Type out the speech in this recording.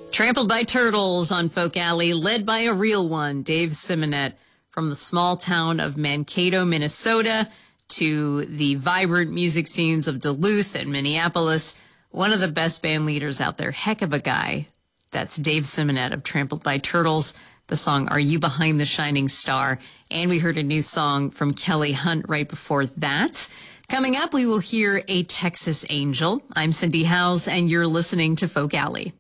Trampled by Turtles on Folk Alley, led by a real one, Dave Simonette, from the small town of Mankato, Minnesota, to the vibrant music scenes of Duluth and Minneapolis. One of the best band leaders out there. Heck of a guy. That's Dave Simonette of Trampled by Turtles. The song, Are You Behind the Shining Star? And we heard a new song from Kelly Hunt right before that. Coming up, we will hear A Texas Angel. I'm Cindy Howes, and you're listening to Folk Alley.